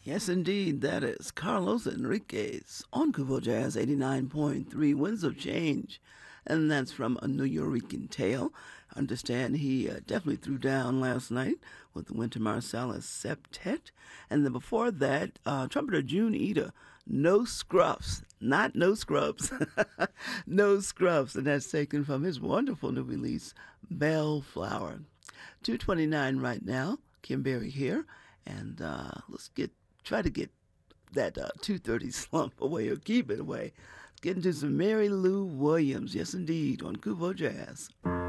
Yes, indeed, that is Carlos Enriquez on Cubo Jazz 89.3 Winds of Change. And that's from A New Eurekan Tale. Understand he definitely threw down last night with the Winter Marsalis Septet. And then before that, trumpeter June Eder, No Scruffs, not No Scrubs, No Scruffs. And that's taken from his wonderful new release, Bellflower. 2:29 right now, Kim Berry here. And let's try to get that 2:30 slump away or keep it away. Let's get into some Mary Lou Williams. Yes, indeed, on Kubo Jazz.